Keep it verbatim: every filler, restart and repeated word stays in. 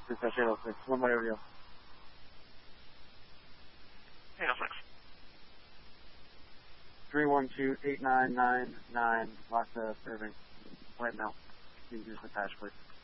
Dispatch eight oh six, one by over you. eight oh six. three one two, eight nine nine nine, Locked Irving. Right now. You can use the patch, please.